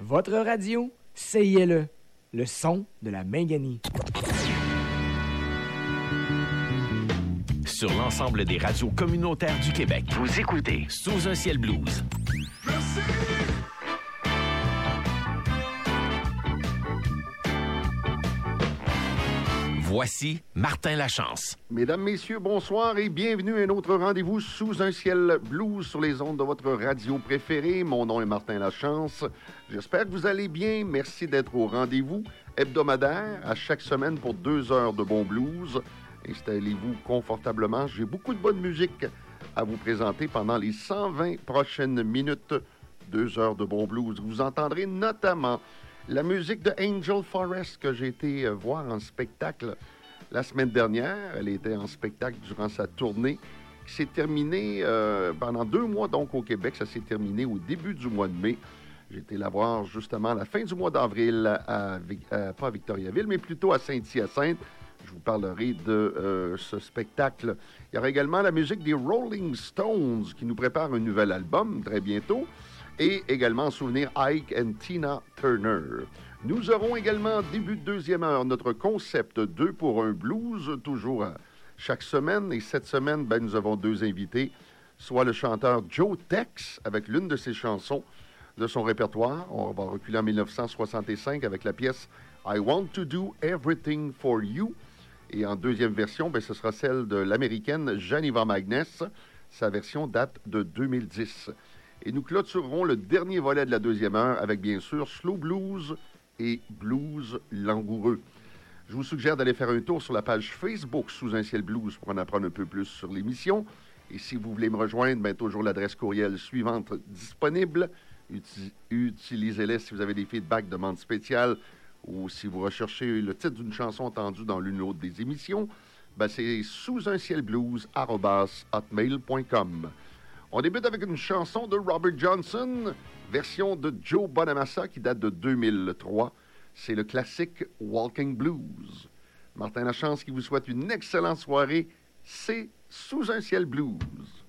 Votre radio, CILE, le son de la Minganie. Sur l'ensemble des radios communautaires du Québec, vous écoutez Sous un ciel blues. Merci. Voici Martin Lachance. Mesdames, messieurs, bonsoir et bienvenue à un autre rendez-vous sous un ciel blues sur les ondes de votre radio préférée. Mon nom est Martin Lachance. J'espère que vous allez bien. Merci d'être au rendez-vous hebdomadaire à chaque semaine pour 2 heures de bon blues. Installez-vous confortablement. J'ai beaucoup de bonne musique à vous présenter pendant les 120 prochaines minutes. 2 heures de bon blues. Vous entendrez notamment la musique de Angel Forrest que j'ai été voir en spectacle la semaine dernière. Elle était en spectacle durant sa tournée qui s'est terminée pendant 2 mois donc au Québec. Ça s'est terminé au début du mois de mai. J'ai été la voir justement à la fin du mois d'avril, pas à Victoriaville, mais plutôt à Saint-Hyacinthe. Je vous parlerai de ce spectacle. Il y aura également la musique des Rolling Stones qui nous prépare un nouvel album très bientôt. Et également en souvenir Ike et Tina Turner. Nous aurons également, début de deuxième heure, notre concept 2 pour 1 blues, toujours chaque semaine. Et cette semaine, nous avons 2 invités, soit le chanteur Joe Tex, avec l'une de ses chansons de son répertoire. On va reculer en 1965 avec la pièce I Want to Do Everything for You. Et en deuxième version, ce sera celle de l'américaine Janiva Magness. Sa version date de 2010. Et nous clôturerons le dernier volet de la deuxième heure avec, bien sûr, Slow Blues et Blues langoureux. Je vous suggère d'aller faire un tour sur la page Facebook Sous un ciel blues pour en apprendre un peu plus sur l'émission. Et si vous voulez me rejoindre, toujours l'adresse courriel suivante disponible. Utilisez-les si vous avez des feedbacks, demandes spéciales ou si vous recherchez le titre d'une chanson entendue dans l'une ou l'autre des émissions. C'est sousuncielblues@hotmail.com. On débute avec une chanson de Robert Johnson, version de Joe Bonamassa qui date de 2003. C'est le classique Walking Blues. Martin Lachance qui vous souhaite une excellente soirée. C'est Sous un ciel blues.